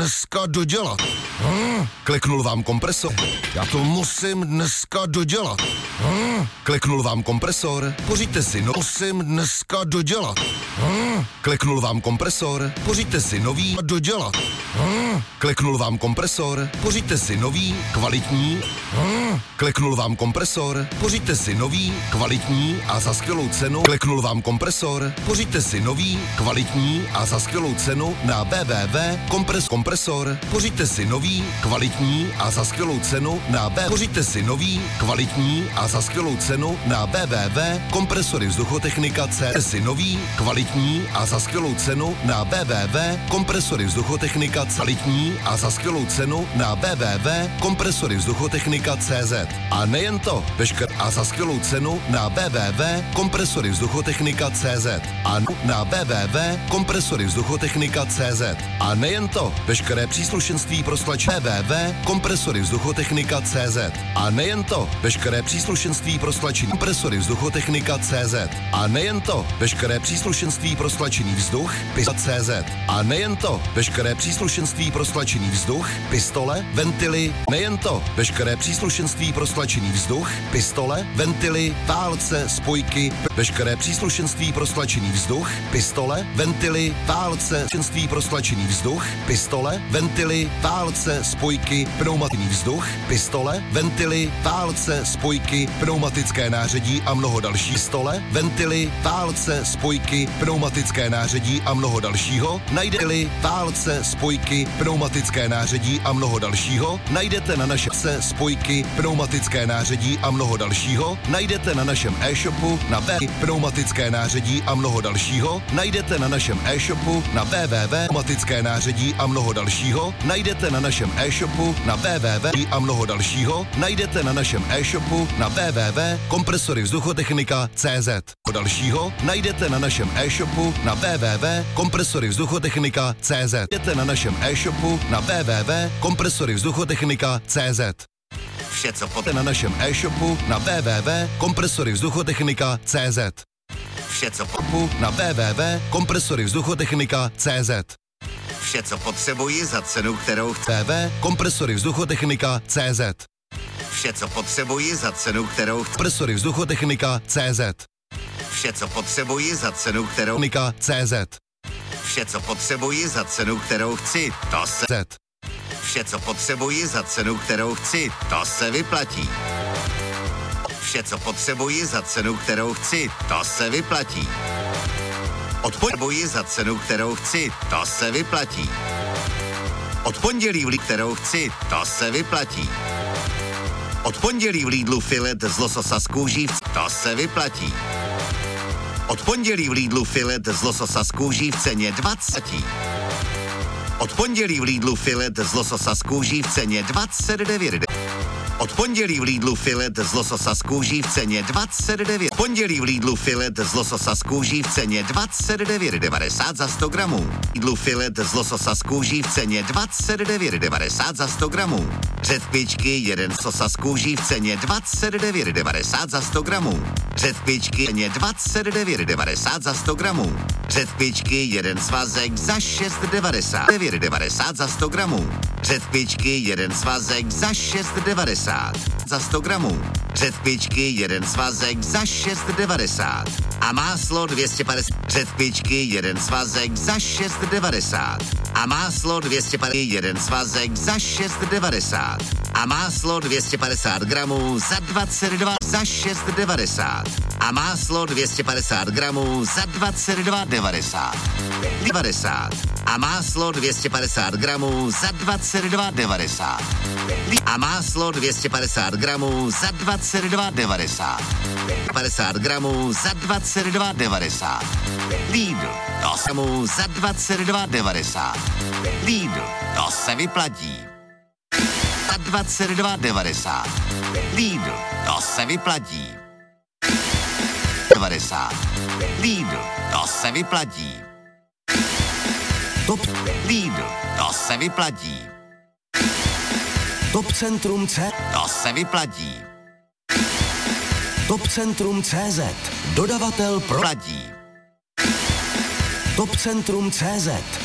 dneska dodělat. Kliknul vám kompresor. Já to musím dneska dodělat. Kliknul vám kompresor. Pořiďte si musím dneska dodělat. Kliknul vám kompresor. Pořiďte si nový dodělat. Kliknul vám kompresor. Pořiďte si nový, kvalitní. Kliknul vám kompresor. Pořiďte si nový, kvalitní a za skvělou cenu. Kliknul vám kompresor. Pořiďte si nový, kvalitní a za skvělou cenu na www.kompresor. Pořiďte si nový, kvalitní a za skvělou cenu na Pořiďte si nový, kvalitní a za skvělou cenu na www.kompresory vzduchotechnika C. Si nový, kvalitní a za skvělou cenu na www.kompresory vzduchotechnika kvalitní a za skvělou cenu na www.kompresory vzduchotechnika CZ. A nejen to, a za skvělou cenu na www.kompresory vzduchotechnika CZ. A na www.kompresory vzduchotechnika CZ. A nejen to, veškeré příslušenství pro stlačení www.kompresory vzduchotechnika CZ. A nejen to, veškeré příslušenství pro stlačení kompresory vzduchotechnika CZ. A nejen to, veškeré příslušenství pro stlačený vzduch CZ. A nejen to, veškeré příslušenství pro stlačený vzduch, pistole, ventily, nejen to, veškeré příslušenství pro stlačený vzduch, pistole, ventily, válce, spojky, veškeré příslušenství pro stlačený vzduch, pistole, ventily, válce, příslušenství pro stlačený vzduch, pistole, ventily, válce, spojky, pneumatický vzduch, pistole, ventily, válce, spojky, pneumatické nářadí a mnoho další. Pistole, ventily, válce, spojky, pneumatické nářadí a mnoho dalšího. Najdete-li válce, spojky, pneumatické nářadí a mnoho dalšího, najdete na našem spojky, pneumatické nářadí a mnoho dalšího, najdete na našem e-shopu na pneumatické nářadí a mnoho dalšího, najdete na našem e-shopu na pneumatické nářadí a mnoho dalšího, najdete na našem e-shopu na a mnoho dalšího, najdete na našem e-shopu na www.kompresory vzduchotechnika CZ. Dalšího najdete na našem e-shopu na www.kompresory vzduchotechnika CZ. Najdete na našem e-shopu na www.kompresory vzduchotechnika CZ. Vše, co poté na našem e-shopu na www.kompresory vzduchotechnika CZ. Vše, co na www.kompresory vzduchotechnika CZ. Vše, co potřebuji za cenu, kterou chce. Kompresory vzduchotechnika CZ. Vše, co potřebuji za cenu, kterou chce. Kompresory vzduchotechnika CZ. Vše, co potřebuji za cenu, kterou CZ. Vše, co potřebuji za cenu, kterou chci, to se. Vše, co potřebuji za cenu, kterou chci, to se vyplatí. Vše, co potřebuji za cenu, kterou chci, to se vyplatí. Potřebuji za cenu, kterou chci, to se vyplatí. Od pondělí v Lidlu, kterou chci, to se vyplatí. Od pondělí v Lidlu filet z lososa z kůží, to se vyplatí. Od pondělí v Lidlu filet z lososa z kůží v ceně 20. Od pondělí v Lidlu filet z lososa z kůží v ceně 29. Od pondělí v Lidlu filet z lososa z kůží v ceně 29. Pondělí v Lidlu filet z lososa z kůží v ceně 29,90 za 100 gramů. Lidlu filet z lososa z kůží v ceně 29,90 za 100 gramů. Řetpičky jeden lososa z kůží v ceně 29,90 za 100 gramů. Řetpičky ceně 29,90 za 100 gramů. Řetpičky jeden svazek za 6,90 za 100 gramů. Řetpičky jeden svazek za 6,90 za 100 gramů. Řetpičky jeden svazek za 6,90 a máslo 250. Řetpičky jeden svazek za 6,90 a máslo 250. Jeden svazek za 6,90 a máslo 250 gramů za 22 za 6,90 a máslo 250 gramů za 22,90 a máslo 250 gramů za 22,90 a máslo 250 gramů za 22,90 50 gramů za 22,90 Lidl, to gramů za 22,90 Lidl, to se vyplatí. Za 22,90 Lidl, to se vyplatí. 90 Lidl, to se vyplatí. Top Lidl, to se vyplatí. Top Centrum C. To se vyplatí. Top Centrum CZ. Dodavatel pro. Platí. Top Centrum CZ.